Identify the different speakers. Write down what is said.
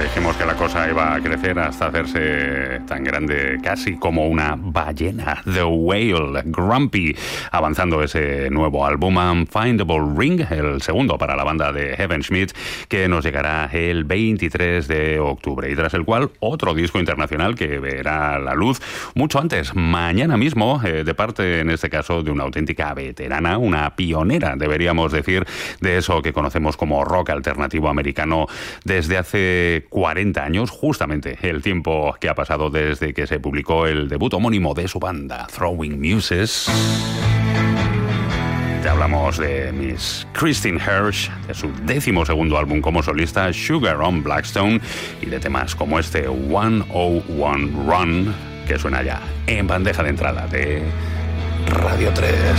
Speaker 1: Dijimos que la cosa iba a crecer hasta hacerse tan grande casi como una ballena. The Whale, Grumpy, avanzando ese nuevo álbum Unfindable Ring, el segundo para la banda de Heaven Schmidt, que nos llegará el 23 de octubre. Y tras el cual, otro disco internacional que verá la luz mucho antes, mañana mismo, de parte, en este caso, de una auténtica veterana, una pionera, deberíamos decir, de eso que conocemos como rock alternativo americano desde hace 40 años, justamente el tiempo que ha pasado desde que se publicó el debut homónimo de su banda, Throwing Muses. Te hablamos de Miss Christine Hersh, de su 12º álbum como solista, Sugar on Blackstone, y de temas como este 101 Run, que suena ya en bandeja de entrada de Radio 3.